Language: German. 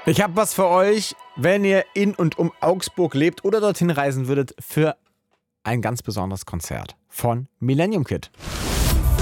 Ich habe was für euch, wenn ihr in und um Augsburg lebt oder dorthin reisen würdet, für ein ganz besonderes Konzert von Millennium Kid.